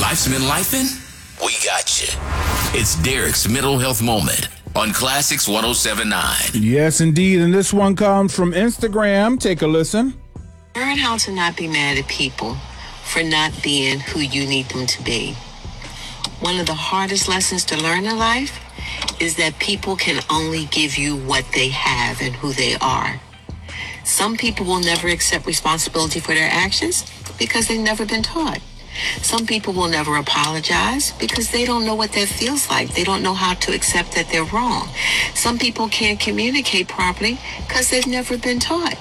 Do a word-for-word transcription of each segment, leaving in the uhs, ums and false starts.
Life's been lifing? We got you. It's Derek's Mental Health Moment on Classics one oh seven point nine. Yes, indeed. And this one comes from Instagram. Take a listen. Learn how to not be mad at people for not being who you need them to be. One of the hardest lessons to learn in life is that people can only give you what they have and who they are. Some people will never accept responsibility for their actions because they've never been taught. Some people will never apologize because they don't know what that feels like. They don't know how to accept that they're wrong. Some people can't communicate properly because they've never been taught.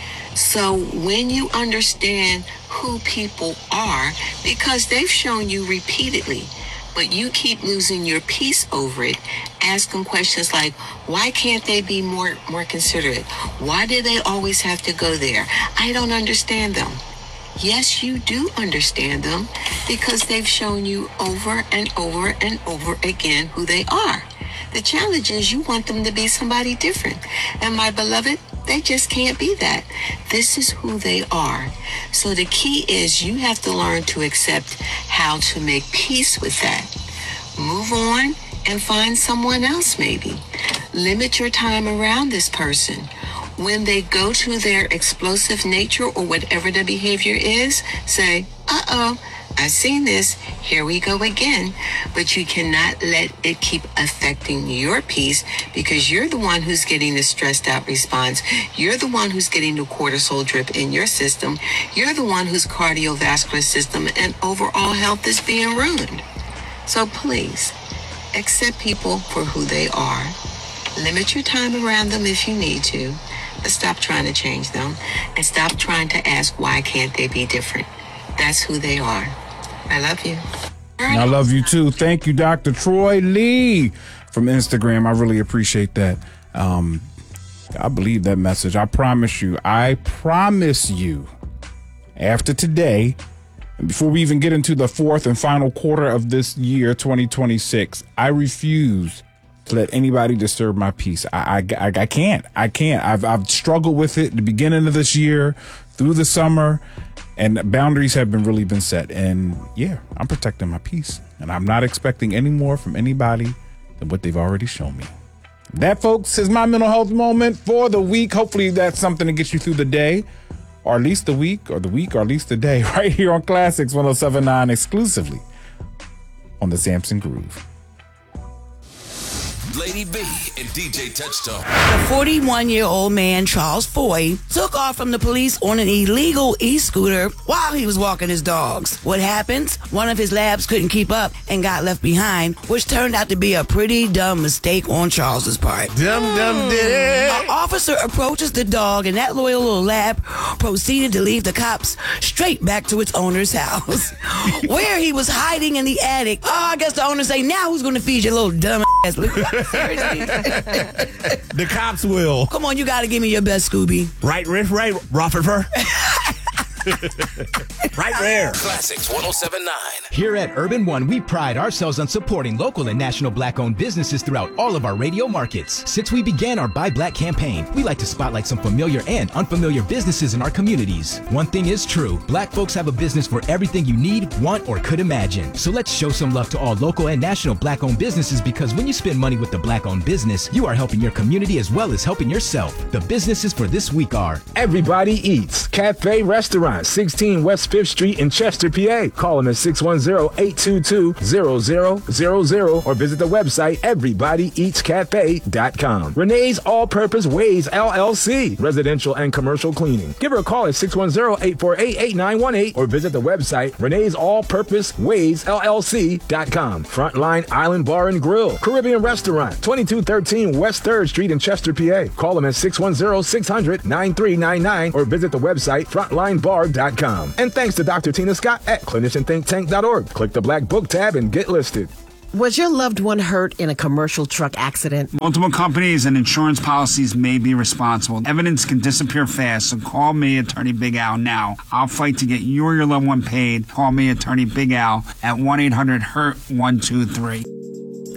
So when you understand who people are, because they've shown you repeatedly, but you keep losing your peace over it, asking questions like, why can't they be more, more considerate? Why do they always have to go there? I don't understand them. Yes, you do understand them because they've shown you over and over and over again who they are. The challenge is you want them to be somebody different. And my beloved, they just can't be that. This is who they are. So the key is you have to learn to accept how to make peace with that. Move on and find someone else maybe. Limit your time around this person. When they go to their explosive nature or whatever the behavior is, say, uh-oh, I've seen this. Here we go again. But you cannot let it keep affecting your peace because you're the one who's getting the stressed out response. You're the one who's getting the cortisol drip in your system. You're the one whose cardiovascular system and overall health is being ruined. So please, accept people for who they are. Limit your time around them if you need to. But stop trying to change them and stop trying to ask why can't they be different. That's who they are. I love you. And I love you too. Thank you, Doctor Troy Lee from Instagram. I really appreciate that. Um, I believe that message. I promise you, I promise you, after today, and before we even get into the fourth and final quarter of this year, twenty twenty-six, I refuse to let anybody disturb my peace. I, I, I, I can't. I can't. I've, I've struggled with it at the beginning of this year, through the summer, and boundaries have been really been set. And yeah, I'm protecting my peace, and I'm not expecting any more from anybody than what they've already shown me. That, folks, is my mental health moment for the week. Hopefully that's something to get you through the day, or at least the week, or the week, or at least the day, right here on Classics one oh seven point nine, exclusively on the Samson Groove. Lady B and D J Touchstone. The forty-one-year-old man, Charles Foy, took off from the police on an illegal e-scooter while he was walking his dogs. What happens? One of his labs couldn't keep up and got left behind, which turned out to be a pretty dumb mistake on Charles's part. Dumb, dumb, did it. An officer approaches the dog, and that loyal little lab proceeded to leave the cops straight back to its owner's house, where he was hiding in the attic. Oh, I guess the owner say, now who's going to feed your little dumb ass? The cops will. Come on, you got to give me your best, Scooby. Right, Riff, right, Roffer. Right there. Classics one oh seven point nine. Here at Urban One, we pride ourselves on supporting local and national Black-owned businesses throughout all of our radio markets. Since we began our Buy Black campaign, we like to spotlight some familiar and unfamiliar businesses in our communities. One thing is true, Black folks have a business for everything you need, want, or could imagine. So let's show some love to all local and national Black-owned businesses, because when you spend money with the Black-owned business, you are helping your community as well as helping yourself. The businesses for this week are Everybody Eats Cafe Restaurant, sixteen West fifth Street in Chester, P A. Call them at six one zero, eight two two, zero zero zero zero or visit the website everybody eats cafe dot com. Renee's All-Purpose Ways, L L C, residential and commercial cleaning. Give her a call at six one zero, eight four eight, eight nine one eight or visit the website Renee's All-Purpose Ways, L L C dot com. Frontline Island Bar and Grill, Caribbean Restaurant, twenty-two thirteen West third Street in Chester, P A. Call them at six one zero, six hundred, nine three nine nine or visit the website frontline bar dot com. And thanks to Doctor Tina Scott at clinician think tank dot org. Click the Black Book tab and get listed. Was your loved one hurt in a commercial truck accident? Multiple companies and insurance policies may be responsible. Evidence can disappear fast, so call me, Attorney Big Al, now. I'll fight to get you or your loved one paid. Call me, Attorney Big Al, at one eight hundred hurt one two three.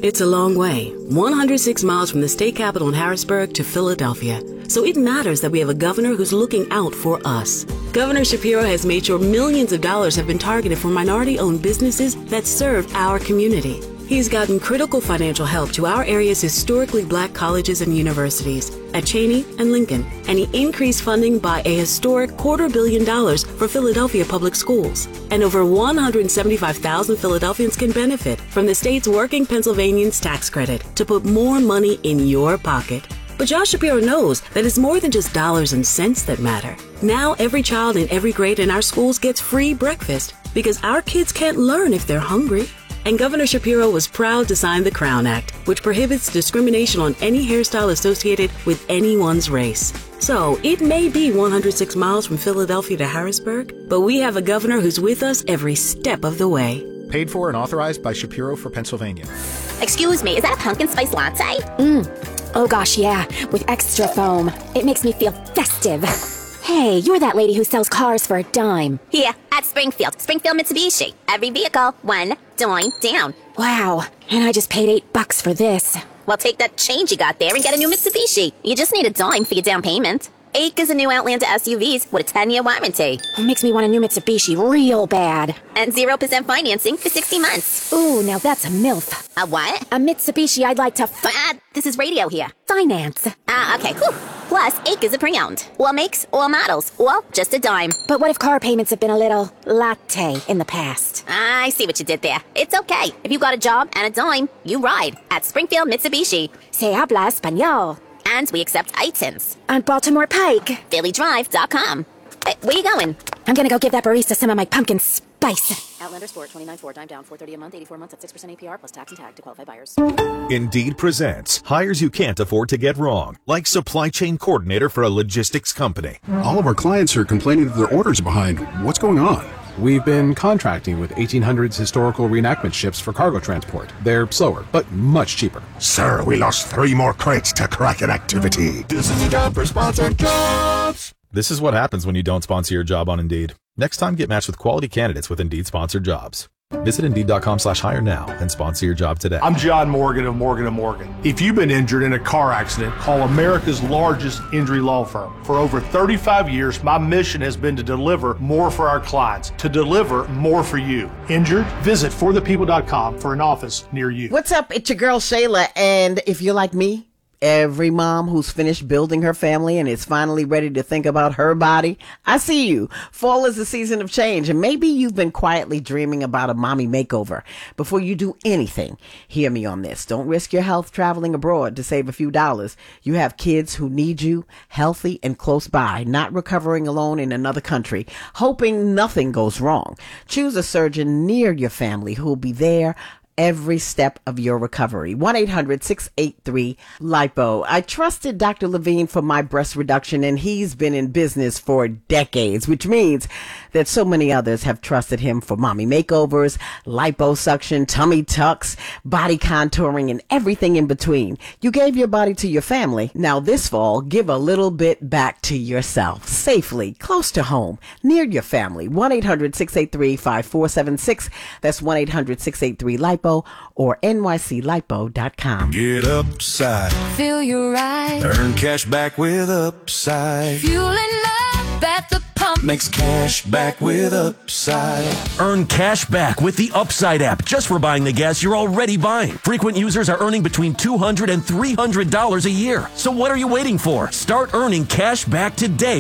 It's a long way, one hundred six miles from the state capital in Harrisburg to Philadelphia. So it matters that we have a governor who's looking out for us. Governor Shapiro has made sure millions of dollars have been targeted for minority-owned businesses that serve our community. He's gotten critical financial help to our area's historically black colleges and universities at Cheney and Lincoln, and he increased funding by a historic quarter billion dollars for Philadelphia public schools. And over one hundred seventy-five thousand Philadelphians can benefit from the state's Working Pennsylvanians tax credit to put more money in your pocket. But Josh Shapiro knows that it's more than just dollars and cents that matter. Now every child in every grade in our schools gets free breakfast because our kids can't learn if they're hungry. And Governor Shapiro was proud to sign the Crown Act, which prohibits discrimination on any hairstyle associated with anyone's race. So it may be one hundred six miles from Philadelphia to Harrisburg, but we have a governor who's with us every step of the way. Paid for and authorized by Shapiro for Pennsylvania. Excuse me, is that a pumpkin spice latte? Mmm. Oh gosh, yeah, with extra foam. It makes me feel festive. Hey, you're that lady who sells cars for a dime. Yeah, at Springfield. Springfield Mitsubishi. Every vehicle, one dime down. Wow, and I just paid eight bucks for this. Well, take that change you got there and get a new Mitsubishi. You just need a dime for your down payment. Eight is a new Outlander S U Vs with a ten-year warranty. It makes me want a new Mitsubishi real bad. And zero percent financing for sixty months. Ooh, now that's a MILF. A what? A Mitsubishi I'd like to f- Ah, this is radio here. finance. Ah, okay, whew. Plus, eight is a pre-owned. All makes, all models. Well, just a dime. But what if car payments have been a little latte in the past? I see what you did there. It's okay. If you got a job and a dime, you ride at Springfield Mitsubishi. Se habla español. And we accept I T I Ns. On Baltimore Pike. Philly Drive dot com. Hey, where you going? I'm gonna go give that barista some of my pumpkin spice. Outlander Sport, twenty-nine four, dime down, four thirty a month, eighty-four months at six percent A P R plus tax and tag to qualify buyers. Indeed presents hires you can't afford to get wrong, like supply chain coordinator for a logistics company. All of our clients are complaining that their orders are behind. What's going on? We've been contracting with eighteen hundreds historical reenactment ships for cargo transport. They're slower, but much cheaper. Sir, we lost three more crates to Kraken activity. This is a job for sponsored jobs. This is what happens when you don't sponsor your job on Indeed. Next time, get matched with quality candidates with Indeed sponsored jobs. Visit Indeed.com slash hire now and sponsor your job today. I'm John Morgan of Morgan and Morgan. If you've been injured in a car accident, call America's largest injury law firm. For over thirty-five years, my mission has been to deliver more for our clients, to deliver more for you. Injured? Visit for the people dot com for an office near you. What's up? It's your girl Shayla, and if you're like me, every mom who's finished building her family and is finally ready to think about her body, I see you. Fall is the season of change, and maybe you've been quietly dreaming about a mommy makeover. Before you do anything, hear me on this. Don't risk your health traveling abroad to save a few dollars. You have kids who need you, healthy and close by, not recovering alone in another country, hoping nothing goes wrong. Choose a surgeon near your family who'll be there every step of your recovery. one eight hundred six eight three lipo. I trusted Doctor Levine for my breast reduction, and he's been in business for decades, which means that so many others have trusted him for mommy makeovers, liposuction, tummy tucks, body contouring, and everything in between. You gave your body to your family. Now this fall, give a little bit back to yourself, safely, close to home, near your family. one eight hundred six eight three five four seven six. That's one eight hundred six eight three lipo or N Y C lipo dot com. Get Upside. Feel your ride. Earn cash back with Upside. Fueling up at the pump. Makes cash back with Upside. Earn cash back with the Upside app just for buying the gas you're already buying. Frequent users are earning between two hundred dollars and three hundred dollars a year. So what are you waiting for? Start earning cash back today